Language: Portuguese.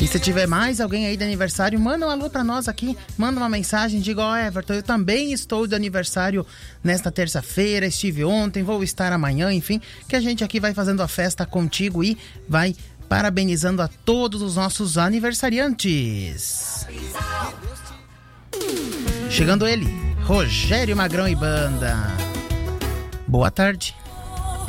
E se tiver mais alguém aí de aniversário, manda um alô pra nós aqui, manda uma mensagem, diga, ó, Everton, eu também estou de aniversário nesta terça-feira, estive ontem, vou estar amanhã, enfim, que a gente aqui vai fazendo a festa contigo e vai parabenizando a todos os nossos aniversariantes. Chegando ele, Rogério Magrão e Banda. Boa tarde.